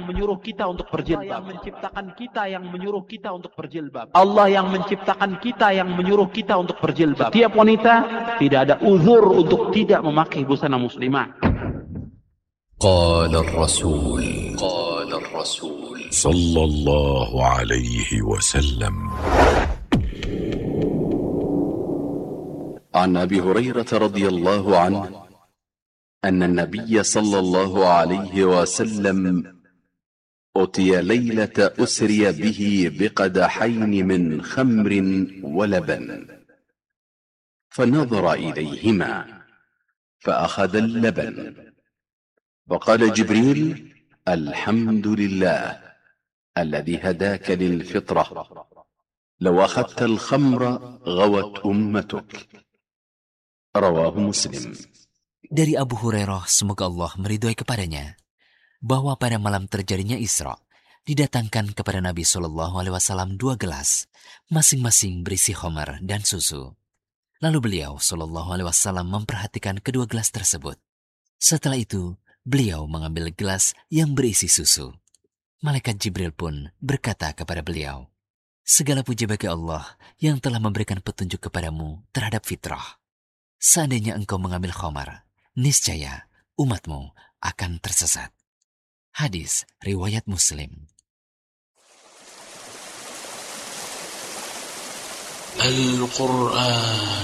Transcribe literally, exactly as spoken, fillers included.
menyuruh kita untuk berjilbab. Allah yang menciptakan kita yang menyuruh kita untuk berjilbab. Allah yang menciptakan kita yang menyuruh kita untuk berjilbab. Setiap wanita tidak ada uzur untuk tidak memakai busana muslimah. قال الرسول قال الرسول صلى الله عليه وسلم. عن أبي هريرة رضي الله عنه أن النبي صلى الله عليه وسلم أتي ليلة أسري به بقدحين من خمر ولبن، فنظر إليهما فأخذ اللبن، فقال جبريل: الحمد لله الذي هداك للفطرة، لو أخذت الخمر غوت أمتك. رواه مسلم. Dari Abu Hurairah, semoga Allah meridhoi kepadanya, bahwa pada malam terjadinya Isra, didatangkan kepada Nabi Shallallahu Alaihi Wasallam dua gelas, masing-masing berisi khamar dan susu. Lalu beliau Shallallahu Alaihi Wasallam memperhatikan kedua gelas tersebut. Setelah itu, beliau mengambil gelas yang berisi susu. Malaikat Jibril pun berkata kepada beliau, segala puji bagi Allah yang telah memberikan petunjuk kepadamu terhadap fitrah. Seandainya engkau mengambil khamar, niscaya umatmu akan tersesat. Hadis riwayat Muslim. Al-Quran